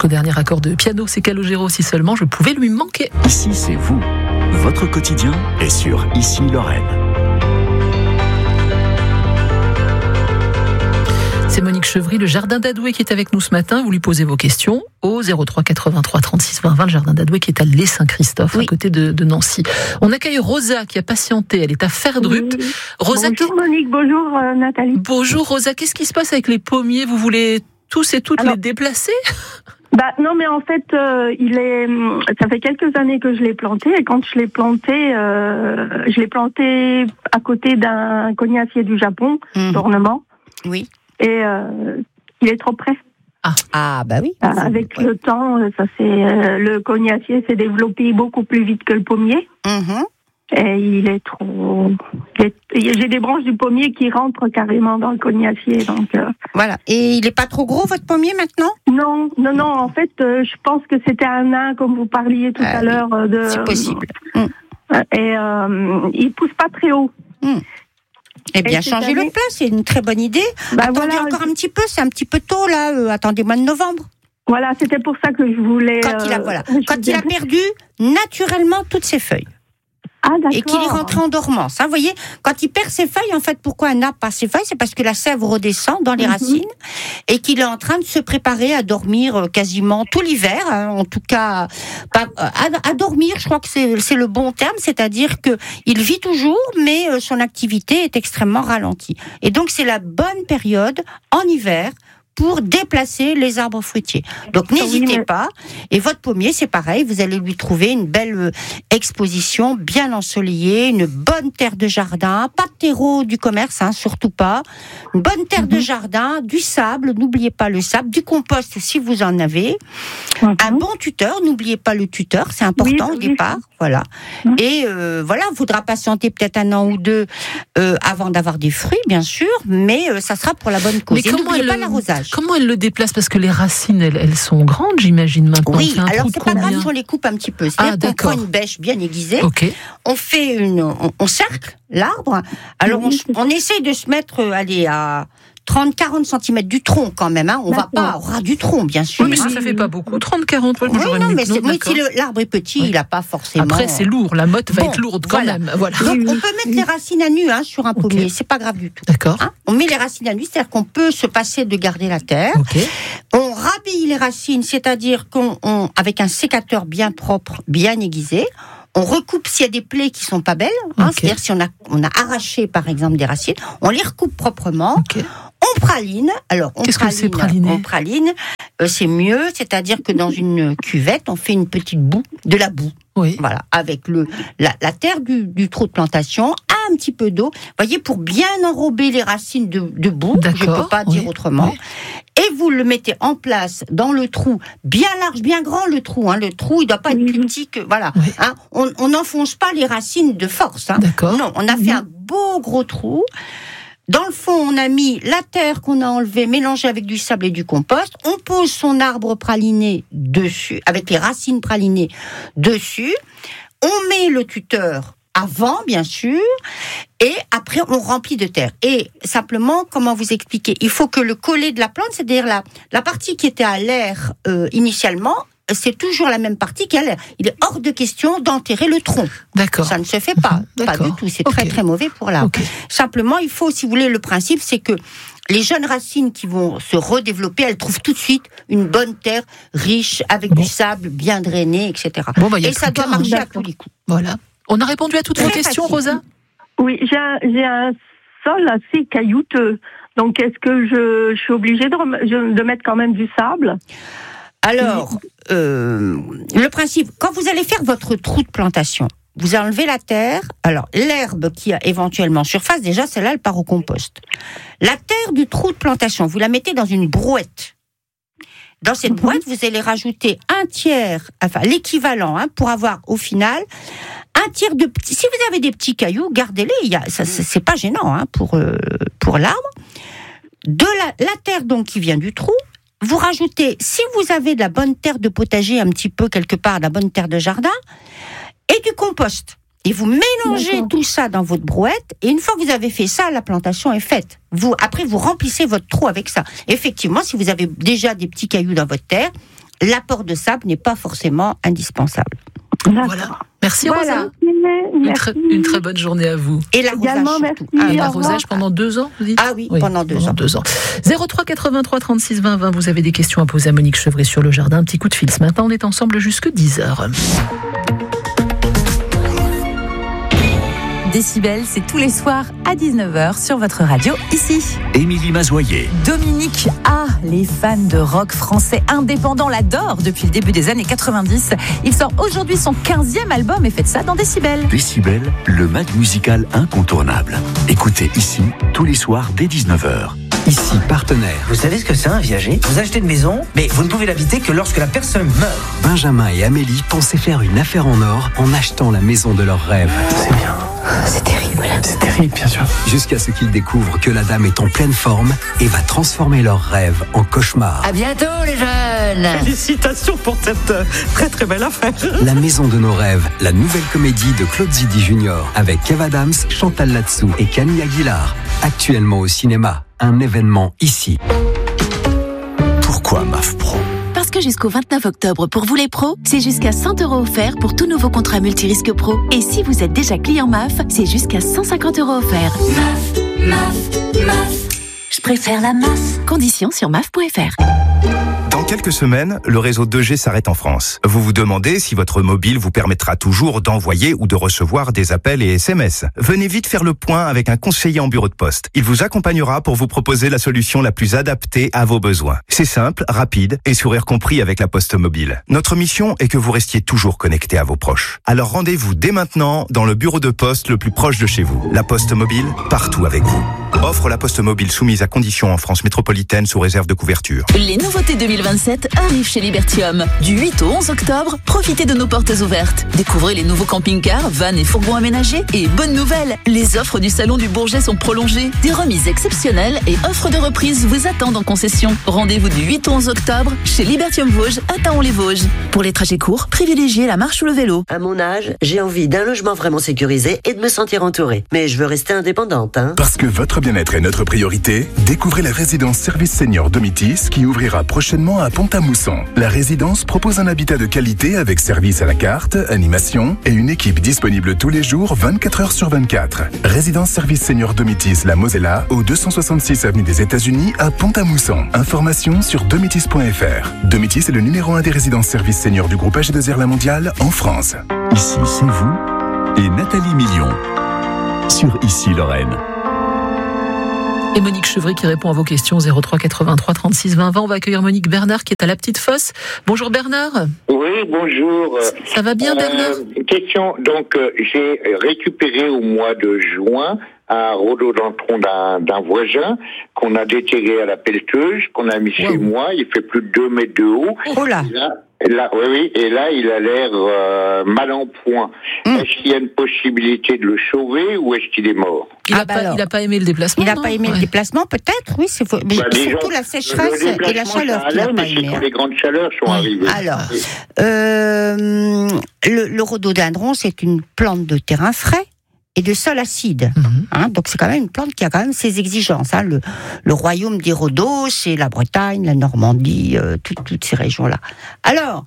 jusqu'au dernier accord de piano. C'est Calogero si seulement je pouvais lui manquer. Ici, c'est vous. Votre quotidien est sur Ici Lorraine. C'est Monique Chevry, le Jardin d'Adoué, qui est avec nous ce matin. Vous lui posez vos questions au 03 83 36 20 20. Le Jardin d'Adoué qui est à Les-Saint-Christophe, à côté de Nancy. On accueille Rosa qui a patienté. Elle est à Ferdrup. Oui. Rosa, bonjour Monique, bonjour Nathalie. Bonjour Rosa, qu'est-ce qui se passe avec les pommiers? Vous voulez tous et toutes les déplacer? Non, mais en fait, ça fait quelques années que je l'ai planté, et quand je l'ai planté à côté d'un cognacier du Japon, d'ornement. Oui. Et il est trop près. Ah bah oui. Avec le temps, le cognacier s'est développé beaucoup plus vite que le pommier. Et il est trop. J'ai des branches du pommier qui rentrent carrément dans le cognacier, donc. Voilà. Et il est pas trop gros votre pommier maintenant? Non. En fait, je pense que c'était un nain, comme vous parliez tout à l'heure de. C'est possible. Et il pousse pas très haut. Eh bien, changer le place, c'est une très bonne idée. Attendez encore un petit peu, c'est un petit peu tôt là. Attendez mois de novembre. Voilà, c'était pour ça que je voulais. Quand il a perdu naturellement toutes ses feuilles. Ah, d'accord. Et qu'il est rentré en dormance. Vous voyez, quand il perd ses feuilles, en fait, pourquoi un arbre perd ses feuilles? C'est parce que la sève redescend dans les racines et qu'il est en train de se préparer à dormir quasiment tout l'hiver. En tout cas, à dormir, je crois que c'est le bon terme, c'est-à-dire que il vit toujours, mais son activité est extrêmement ralentie. Et donc, c'est la bonne période en hiver pour déplacer les arbres fruitiers. Donc n'hésitez pas. Et votre pommier, c'est pareil, vous allez lui trouver une belle exposition, bien ensoleillée, une bonne terre de jardin, pas de terreau du commerce, surtout pas. Une bonne terre de jardin, du sable, n'oubliez pas le sable, du compost si vous en avez. Un bon tuteur, n'oubliez pas le tuteur, c'est important au départ. Voilà. Et voilà, il faudra patienter peut-être 1 an ou 2 avant d'avoir des fruits, bien sûr, mais ça sera pour la bonne cause. Mais et n'oubliez pas l'arrosage. Comment elle le déplace? Parce que les racines, elles sont grandes, j'imagine, maintenant. Oui, alors c'est pas grave si on les coupe un petit peu. C'est-à-dire qu'on prend une bêche bien aiguisée, on fait on cercle l'arbre. Alors on essaye de se mettre, à 30-40 cm du tronc quand même. On va pas au ras du tronc, bien sûr. Oui, mais ça fait pas beaucoup. 30-40. Si l'arbre est petit, il n'a pas forcément. Après, c'est lourd. La motte va être lourde quand même. Voilà. Donc, on peut mettre les racines à nu sur un pommier. C'est pas grave du tout. D'accord. On met les racines à nu, c'est-à-dire qu'on peut se passer de garder la terre. On rhabille les racines, c'est-à-dire avec un sécateur bien propre, bien aiguisé. On recoupe s'il y a des plaies qui sont pas belles, c'est-à-dire si on a arraché par exemple des racines, on les recoupe proprement. On praline. Alors, qu'est-ce que c'est praliner? On praline, c'est mieux, c'est-à-dire que dans une cuvette, on fait une petite boue, de la boue. Oui. Voilà, avec la terre du trou de plantation, un petit peu d'eau, voyez, pour bien enrober les racines de boue, je ne peux pas dire autrement. Oui. Et vous le mettez en place dans le trou, bien large, bien grand le trou. Le trou, il ne doit pas être plus petit que... Voilà. Oui. On n'enfonce pas les racines de force. D'accord. Non, on a fait un beau gros trou. Dans le fond, on a mis la terre qu'on a enlevée, mélangée avec du sable et du compost. On pose son arbre praliné dessus, avec les racines pralinées dessus. On met le tuteur avant, bien sûr, et après, on remplit de terre. Et simplement, comment vous expliquer? Il faut que le collet de la plante, c'est-à-dire la partie qui était à l'air initialement, c'est toujours la même partie qui a l'air. Il est hors de question d'enterrer le tronc. D'accord. Ça ne se fait pas. Pas du tout. C'est très, très mauvais pour l'arbre. Simplement, il faut, si vous voulez, le principe, c'est que les jeunes racines qui vont se redévelopper, elles trouvent tout de suite une bonne terre riche, avec du sable bien drainé, etc. Et ça doit marcher à tous les coups. Voilà. On a répondu à toutes vos questions, Rosa? Oui, j'ai un sol assez caillouteux. Donc, est-ce que je suis obligée de mettre quand même du sable? Alors, le principe, quand vous allez faire votre trou de plantation, vous enlevez la terre. Alors, l'herbe qui a éventuellement surface, déjà, celle-là, elle part au compost. La terre du trou de plantation, vous la mettez dans une brouette. Dans cette brouette, vous allez rajouter un tiers, enfin l'équivalent, pour avoir au final un tiers de petits. Si vous avez des petits cailloux, gardez-les. C'est pas gênant pour l'arbre. De la terre donc qui vient du trou. Vous rajoutez, si vous avez de la bonne terre de potager, un petit peu quelque part, de la bonne terre de jardin, et du compost. Et vous mélangez tout ça dans votre brouette, et une fois que vous avez fait ça, la plantation est faite. Après, vous remplissez votre trou avec ça. Effectivement, si vous avez déjà des petits cailloux dans votre terre, l'apport de sable n'est pas forcément indispensable. Voilà. Merci Rosa. Une très bonne journée à vous. Et l'arrosage surtout. L'arrosage pendant 2 ans, vous dites ? Ah oui, pendant 2 ans. 2 ans. 03 83 36 20 20, vous avez des questions à poser à Monique Chevray sur le jardin. Un petit coup de fil. Ce matin, on est ensemble jusque 10h. Décibel, c'est tous les soirs à 19h sur votre radio, ici. Émilie Mazoyer. Dominique A, les fans de rock français indépendant l'adorent depuis le début des années 90. Il sort aujourd'hui son 15e album et fête ça dans Décibel. Décibel, le mag musical incontournable. Écoutez ici, tous les soirs dès 19h. Ici, partenaire. Vous savez ce que c'est un viager ? Vous achetez une maison, mais vous ne pouvez l'habiter que lorsque la personne meurt. Benjamin et Amélie pensaient faire une affaire en or en achetant la maison de leurs rêves. C'est bien. C'est terrible. C'est terrible, bien sûr. Jusqu'à ce qu'ils découvrent que la dame est en pleine forme et va transformer leurs rêves en cauchemar. À bientôt les jeunes. Félicitations pour cette très très belle affaire. La maison de nos rêves, la nouvelle comédie de Claude Zidi Jr. avec Kev Adams, Chantal Latsou et Camille Aguilar. Actuellement au cinéma, un événement ici. Pourquoi MAF Pro ? Parce que jusqu'au 29 octobre, pour vous les pros, c'est jusqu'à 100 € offerts pour tout nouveau contrat multirisque pro. Et si vous êtes déjà client MAF, c'est jusqu'à 150 € offerts. MAF. Je préfère la MAF. Conditions sur MAF.fr. Dans quelques semaines, le réseau 2G s'arrête en France. Vous vous demandez si votre mobile vous permettra toujours d'envoyer ou de recevoir des appels et SMS. Venez vite faire le point avec un conseiller en bureau de poste. Il vous accompagnera pour vous proposer la solution la plus adaptée à vos besoins. C'est simple, rapide et sourire compris avec la Poste Mobile. Notre mission est que vous restiez toujours connecté à vos proches. Alors rendez-vous dès maintenant dans le bureau de poste le plus proche de chez vous. La Poste Mobile, partout avec vous. Offre La Poste Mobile soumise à conditions en France métropolitaine sous réserve de couverture. Les nouveautés 2027 arrivent chez Libertium. Du 8 au 11 octobre, profitez de nos portes ouvertes. Découvrez les nouveaux camping-cars, vannes et fourgons aménagés. Et bonne nouvelle, les offres du Salon du Bourget sont prolongées. Des remises exceptionnelles et offres de reprise vous attendent en concession. Rendez-vous du 8 au 11 octobre chez Libertium Vosges à Taon-les-Vosges. Pour les trajets courts, privilégiez la marche ou le vélo. À mon âge, j'ai envie d'un logement vraiment sécurisé et de me sentir entourée. Mais je veux rester indépendante, hein. Parce que votre bien-être est notre priorité, découvrez la résidence Service Senior Domitis qui ouvrira prochainement à Pont-à-Mousson. La résidence propose un habitat de qualité avec service à la carte, animation et une équipe disponible tous les jours 24 heures sur 24. Résidence Service Senior Domitis La Mosella au 266 avenue des États-Unis à Pont-à-Mousson. Informations sur domitis.fr. Domitis est le numéro 1 des résidences services seniors du groupe AG2R La Mondiale en France. Ici, c'est vous et Nathalie Million sur Ici Lorraine. Et Monique Chevray qui répond à vos questions 03 83 36 20 20. On va accueillir Monique Bernard qui est à la Petite Fosse. Bonjour Bernard. Oui, bonjour. Ça va bien Bernard? Question, donc j'ai récupéré au mois de juin un rhododendron d'un voisin qu'on a déterré à la pelleteuse, qu'on a mis chez moi. Il fait plus de 2 mètres de haut. Oh là. Oui, et là, il a l'air mal en point. Est-ce qu'il y a une possibilité de le sauver ou est-ce qu'il est mort? Il n'a pas aimé le déplacement. Il n'a pas aimé le déplacement, peut-être, oui. C'est mais surtout la sécheresse et la chaleur qu'il n'a pas aimé. Les grandes chaleurs sont arrivées. Alors, le rhododendron, c'est une plante de terrain frais et de sol acide. Donc c'est quand même une plante qui a quand même ses exigences. Le royaume des rhodos, c'est la Bretagne, la Normandie, toutes ces régions-là. Alors,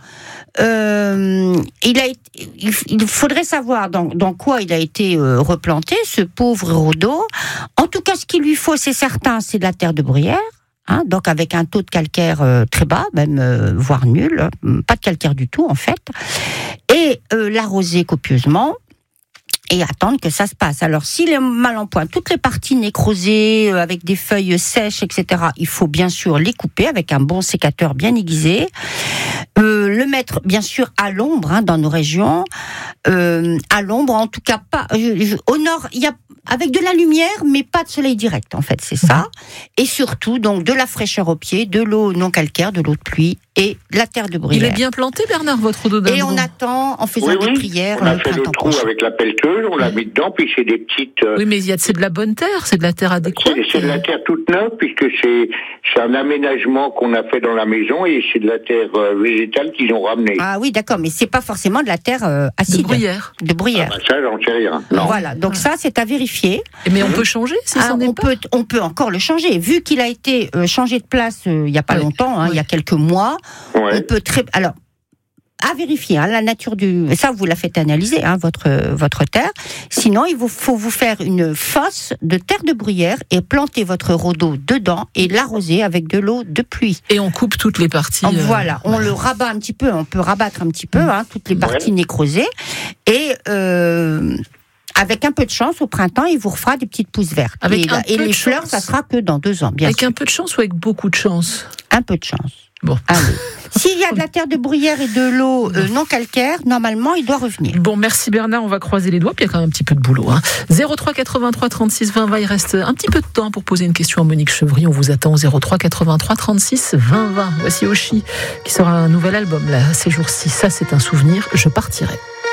il faudrait savoir dans quoi il a été replanté, ce pauvre rhodo. En tout cas, ce qu'il lui faut, c'est certain, c'est de la terre de bruyère. Donc avec un taux de calcaire très bas, même voire nul, pas de calcaire du tout en fait, et l'arroser copieusement. Et attendre que ça se passe. Alors, s'il est mal en point, toutes les parties nécrosées, avec des feuilles sèches, etc., il faut bien sûr les couper avec un bon sécateur bien aiguisé. Le mettre, bien sûr, à l'ombre, dans nos régions. À l'ombre, en tout cas pas... au nord, il y a avec de la lumière, mais pas de soleil direct, en fait, c'est ça. Et surtout, donc, de la fraîcheur aux pieds, de l'eau non calcaire, de l'eau de pluie et de la terre de bruyère. Il est bien planté, Bernard, votre rhododendron? Et on attend, en faisant des prières, on a fait le trou avec la pelleteuse, on l'a mis dedans, puis c'est des petites... Oui, mais c'est de la bonne terre, c'est de la terre adéquate. C'est de la terre toute neuve, puisque c'est un aménagement qu'on a fait dans la maison, et c'est de la terre végétale qu'ils ont ramenée. Ah oui, d'accord, mais c'est pas forcément de la terre acide. De bruyère. Ah bah ça, j'en sais rien. Non. Voilà, donc ça, c'est à vérifier. Mais on peut changer si ça n'est pas. On peut encore le changer. Vu qu'il a été changé de place il y a pas longtemps, il y a quelques mois, Ouais. On peut alors, à vérifier la nature ça vous la faites analyser votre terre. Sinon il faut vous faire une fosse de terre de bruyère et planter votre rhodo dedans et l'arroser avec de l'eau de pluie. Et on coupe toutes les parties. Voilà, on le rabat un petit peu, on peut rabattre un petit peu toutes les parties nécrosées et avec un peu de chance, au printemps, il vous refera des petites pousses vertes. Et les fleurs, ça sera que dans 2 ans, bien sûr. Avec un peu de chance ou avec beaucoup de chance? Un peu de chance. Bon. Allez. S'il y a de la terre de bruyère et de l'eau non calcaire, normalement, il doit revenir. Bon, merci Bernard, on va croiser les doigts, puis il y a quand même un petit peu de boulot. 03 83 36 20 20, il reste un petit peu de temps pour poser une question à Monique Chevry. On vous attend au 03 83 36 20 20. Voici Oshi qui sort un nouvel album là, ces jours-ci. Ça, c'est un souvenir, je partirai.